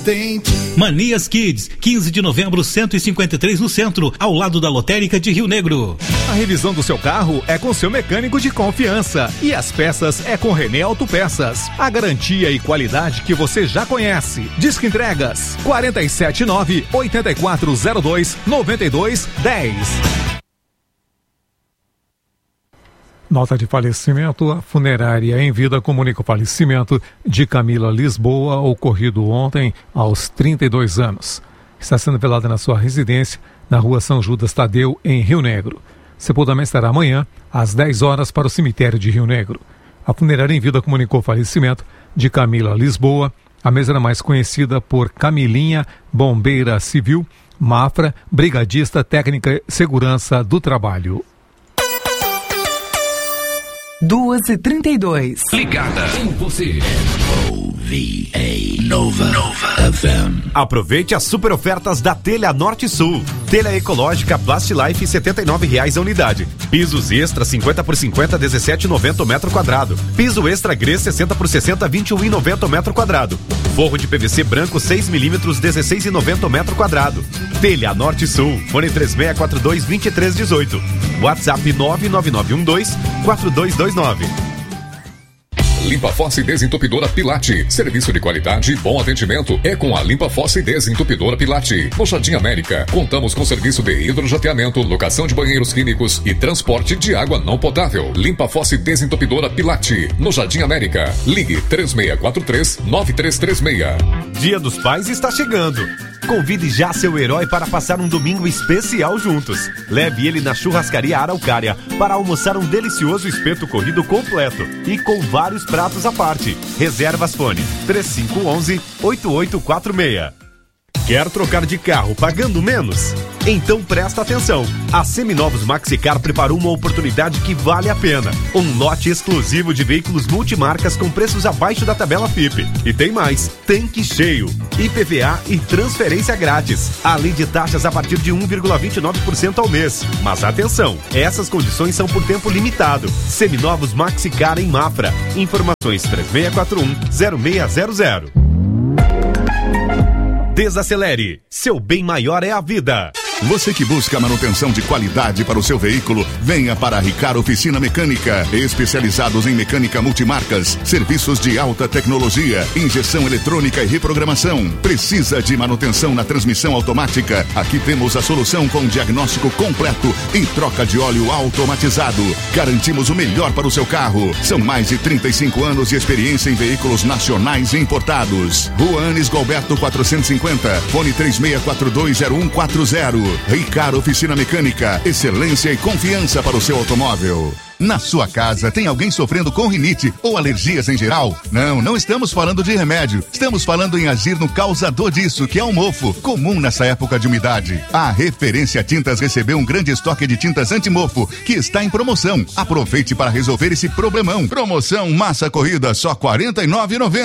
Manias Kids, 15 de novembro, 153 no centro, ao lado da lotérica de Rio Negro. A revisão do seu carro é com seu mecânico de confiança e as peças é com René Autopeças. A garantia e qualidade que você já conhece. Disque Entregas 479-8402-9210. Nota de falecimento: a funerária Em Vida comunica o falecimento de Camila Lisboa, ocorrido ontem aos 32 anos. Está sendo velada na sua residência, na rua São Judas Tadeu, em Rio Negro. Sepultamento estará amanhã, às 10 horas, para o cemitério de Rio Negro. A funerária Em Vida comunicou o falecimento de Camila Lisboa. A mesma era mais conhecida por Camilinha, bombeira civil, Mafra, brigadista técnica segurança do trabalho. 2h32. Ligada em você. OVA Nova FM. Aproveite as super ofertas da Telha Norte Sul. Telha ecológica Plastilife, R$ 79,00 a unidade. Pisos extra 50 por 50, 17,90 metro quadrado. Piso extra Grê 60 por 60, 21,90 metro quadrado. Forro de PVC branco 6 milímetros, 16,90 metro quadrado. Telha Norte Sul. Fone 3642-2318. WhatsApp 99912-4229. Limpa Fossa e Desentupidora Pilate. Serviço de qualidade e bom atendimento é com a Limpa Fossa e Desentupidora Pilate. No Jardim América, contamos com serviço de hidrojateamento, locação de banheiros químicos e transporte de água não potável. Limpa Fossa e Desentupidora Pilate. No Jardim América. Ligue 3643-9336. Dia dos Pais está chegando. Convide já seu herói para passar um domingo especial juntos. Leve ele na Churrascaria Araucária para almoçar um delicioso espeto corrido completo e com vários pratos à parte. Reservas fone 3511-8846. Quer trocar de carro pagando menos? Então presta atenção. A Seminovos Maxicar preparou uma oportunidade que vale a pena. Um lote exclusivo de veículos multimarcas com preços abaixo da tabela FIPE. E tem mais, tanque cheio, IPVA e transferência grátis. Além de taxas a partir de 1,29% ao mês. Mas atenção, essas condições são por tempo limitado. Seminovos Maxicar em Mafra. Informações 3641-0600. Desacelere. Seu bem maior é a vida. Você que busca manutenção de qualidade para o seu veículo, venha para a Ricar Oficina Mecânica, especializados em mecânica multimarcas, serviços de alta tecnologia, injeção eletrônica e reprogramação. Precisa de manutenção na transmissão automática? Aqui temos a solução com diagnóstico completo e troca de óleo automatizado. Garantimos o melhor para o seu carro. São mais de 35 anos de experiência em veículos nacionais e importados. Rua Anis Galberto 450, fone 36420140. Ricar Oficina Mecânica, excelência e confiança para o seu automóvel. Na sua casa tem alguém sofrendo com rinite ou alergias em geral? Não estamos falando de remédio. Estamos falando em agir no causador disso, que é o mofo, comum nessa época de umidade. A Referência Tintas recebeu um grande estoque de tintas anti-mofo, que está em promoção. Aproveite para resolver esse problemão. Promoção Massa Corrida, só R$ 49,90.